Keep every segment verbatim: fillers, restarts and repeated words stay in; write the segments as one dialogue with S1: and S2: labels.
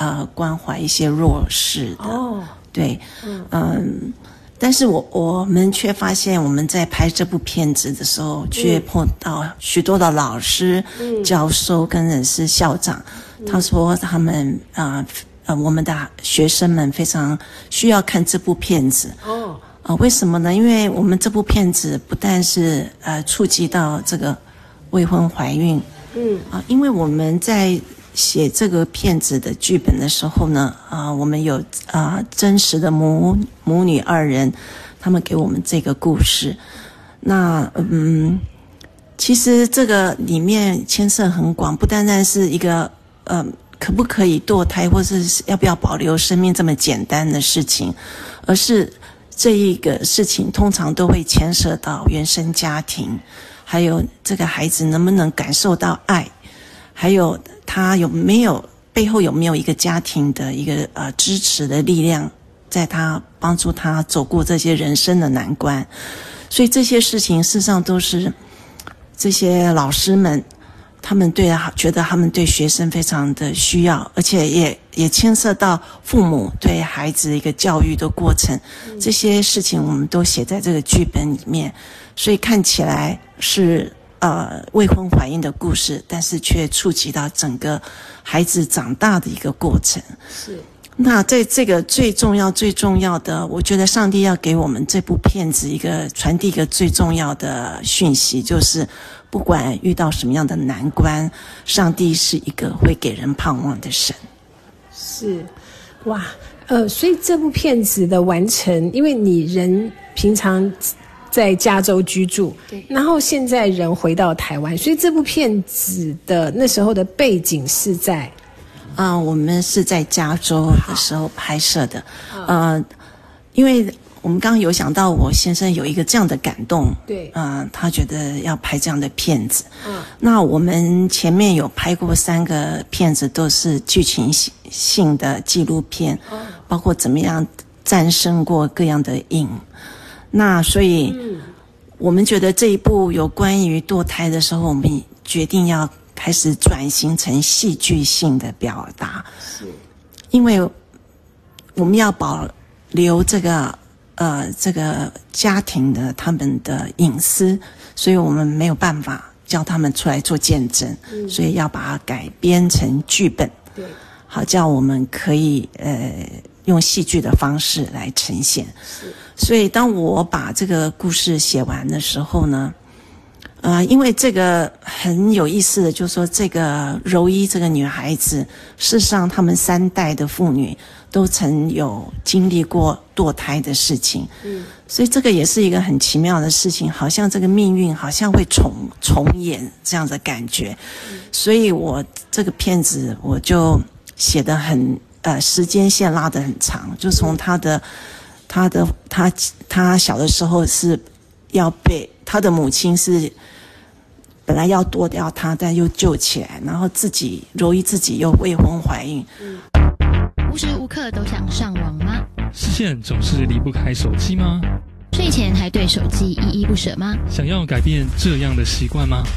S1: 呃关怀一些弱势的。
S2: 哦，
S1: 对，嗯。嗯但是我我们却发现，我们在拍这部片子的时候，却碰到许多的老师、嗯、教授跟人是校长，嗯、他说他们啊 呃, 呃我们的学生们非常需要看这部片子。哦，啊、呃，为什么呢？因为我们这部片子不但是呃触及到这个未婚怀孕，嗯啊、呃，因为我们在写这个片子的剧本的时候呢，啊、呃，我们有啊、呃、真实的母母女二人，他们给我们这个故事。那嗯，其实这个里面牵涉很广，不单单是一个呃可不可以堕胎，或是要不要保留生命这么简单的事情，而是这一个事情通常都会牵涉到原生家庭，还有这个孩子能不能感受到爱。还有他有没有背后有没有一个家庭的一个呃支持的力量，在他帮助他走过这些人生的难关。所以这些事情事实上都是这些老师们他们对觉得他们对学生非常的需要，而且也也牵涉到父母对孩子的一个教育的过程，这些事情我们都写在这个剧本里面。所以看起来是呃，未婚怀孕的故事，但是却触及到整个孩子长大的一个过程。
S2: 是。
S1: 那在这个最重要、最重要的，我觉得上帝要给我们这部片子一个传递一个最重要的讯息，就是不管遇到什么样的难关，上帝是一个会给人盼望的神。
S2: 是，哇，呃，所以这部片子的完成，因为你人平常在加州居住，对，然后现在人回到台湾，所以这部片子的那时候的背景是在
S1: 啊、呃，我们是在加州的时候拍摄的，呃，因为我们刚刚有想到我先生有一个这样的感动，
S2: 对，
S1: 呃，他觉得要拍这样的片子，嗯，那我们前面有拍过三个片子，都是剧情性的纪录片，哦，包括怎么样战胜过各样的瘾。那所以我们觉得这一部有关于堕胎的时候，我们决定要开始转型成戏剧性的表达，是因为我们要保留这个呃这个家庭的他们的隐私，所以我们没有办法叫他们出来做见证，嗯，所以要把它改编成剧本，对，好叫我们可以呃用戏剧的方式来呈现。是，所以当我把这个故事写完的时候呢，呃，因为这个很有意思的，就是说这个柔一这个女孩子，事实上他们三代的妇女都曾有经历过堕胎的事情，嗯，所以这个也是一个很奇妙的事情，好像这个命运好像会重重演这样的感觉，嗯，所以我这个片子我就写得很呃时间线拉得很长，就从他的他的他他小的时候是要被他的母亲是本来要剁掉他，但又救起来，然后自己柔一自己又未婚怀孕，嗯，
S3: 无时无刻都想上网吗？
S4: 视线总是离不开手机吗？
S3: 睡前还对手机依依不舍吗？
S4: 想要改变这样的习惯吗？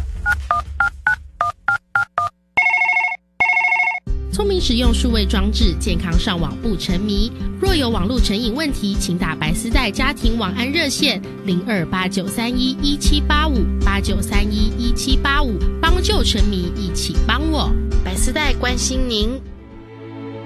S5: 聪明使用数位装置，健康上网不沉迷。若有网络成瘾问题，请打白丝带家庭网安热线零二八九三一一七八五八九三一一七八五，帮救沉迷，一起帮我。白丝带关心您。